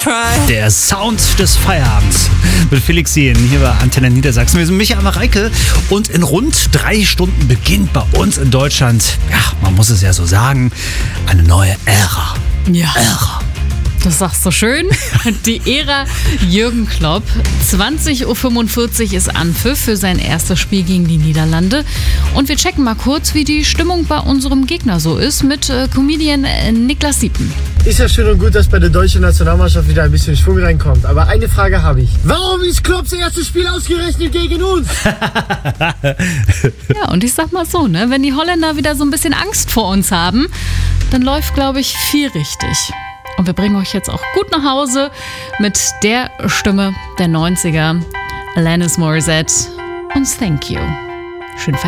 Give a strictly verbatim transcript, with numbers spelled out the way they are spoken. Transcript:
Der Sound des Feierabends mit Felix Jähn hier bei Antenne Niedersachsen. Wir sind Michael Mareike und in rund drei Stunden beginnt bei uns in Deutschland, ja, man muss es ja so sagen, eine neue Ära. Ja. Ära. Das sagst du schön. Die Ära Jürgen Klopp. zwanzig Uhr fünfundvierzig ist Anpfiff für sein erstes Spiel gegen die Niederlande. Und wir checken mal kurz, wie die Stimmung bei unserem Gegner so ist mit äh, Comedian äh, Niklas Siepen. Ist ja schön und gut, dass bei der deutschen Nationalmannschaft wieder ein bisschen Schwung reinkommt. Aber eine Frage habe ich. Warum ist Klopps erstes Spiel ausgerechnet gegen uns? Ja, und ich sag mal so, ne, wenn die Holländer wieder so ein bisschen Angst vor uns haben, dann läuft, glaube ich, viel richtig. Und wir bringen euch jetzt auch gut nach Hause mit der Stimme der neunziger, Alanis Morissette und Thank You. Schön